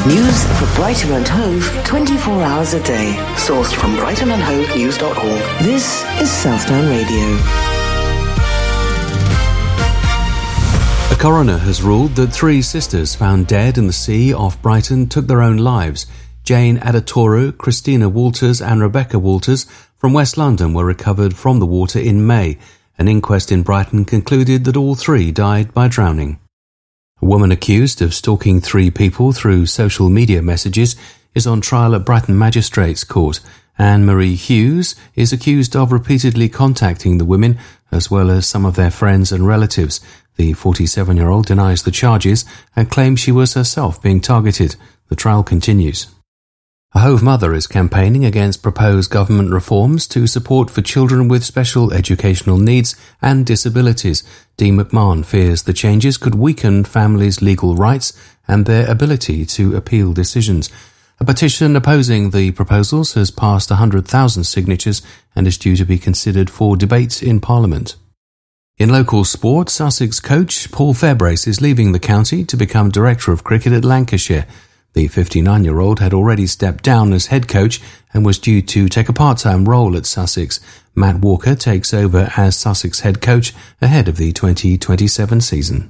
News for Brighton and Hove 24 hours a day. Sourced from brightonandhovenews.org. This is Southdown Radio. A coroner has ruled that 3 sisters found dead in the sea off Brighton took their own lives. Jane Adetoru, Christina Walters and Rebecca Walters from West London were recovered from the water in May. An inquest in Brighton concluded that all 3 died by drowning. A woman accused of stalking 3 people through social media messages is on trial at Brighton Magistrates Court. Anne-Marie Hughes is accused of repeatedly contacting the women as well as some of their friends and relatives. The 47-year-old denies the charges and claims she was herself being targeted. The trial continues. A Hove mother is campaigning against proposed government reforms to support for children with special educational needs and disabilities. Dee McMahon fears the changes could weaken families' legal rights and their ability to appeal decisions. A petition opposing the proposals has passed 100,000 signatures and is due to be considered for debate in Parliament. In local sport, Sussex coach Paul Fairbrace is leaving the county to become Director of Cricket at Lancashire. The 59-year-old had already stepped down as head coach and was due to take a part-time role at Sussex. Matt Walker takes over as Sussex head coach ahead of the 2027 season.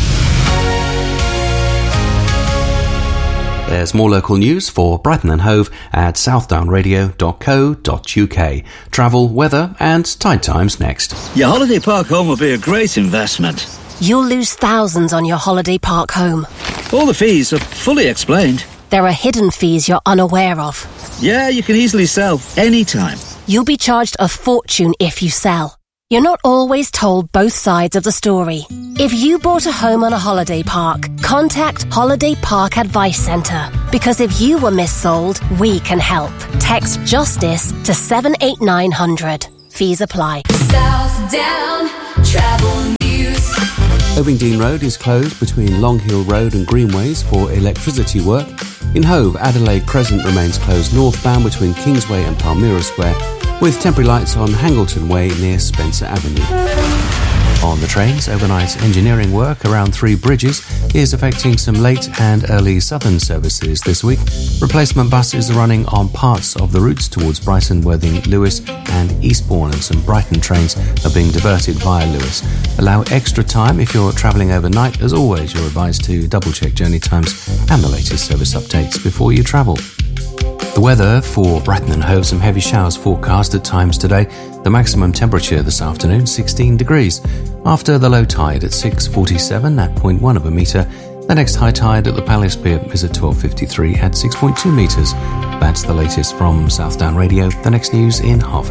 There's more local news for Brighton and Hove at southdownradio.co.uk. Travel, weather and tide times next. Your holiday park home will be a great investment. You'll lose thousands on your holiday park home. All the fees are fully explained. There are hidden fees you're unaware of. Yeah, you can easily sell anytime. You'll be charged a fortune if you sell. You're not always told both sides of the story. If you bought a home on a holiday park, contact Holiday Park Advice Centre. Because if you were missold, we can help. Text JUSTICE to 78900. Fees apply. Southdown Travel News. Ovingdean Road is closed between Long Hill Road and Greenways for electricity work. In Hove, Adelaide Crescent remains closed northbound between Kingsway and Palmyra Square, with temporary lights on Hangleton Way near Spencer Avenue. On the trains, overnight engineering work around 3 bridges is affecting some late and early southern services this week. Replacement buses are running on parts of the routes towards Brighton, Worthing, Lewes and Eastbourne, and some Brighton trains are being diverted via Lewes. Allow extra time if you're travelling overnight. As always, you're advised to double-check journey times and the latest service updates before you travel. The weather for Brighton and Hove, some heavy showers forecast at times today. The maximum temperature this afternoon, 16 degrees. After the low tide at 6:47 at 0.1 of a metre, the next high tide at the Palace Pier is at 12:53 at 6.2 metres. That's the latest from Southdown Radio. The next news in half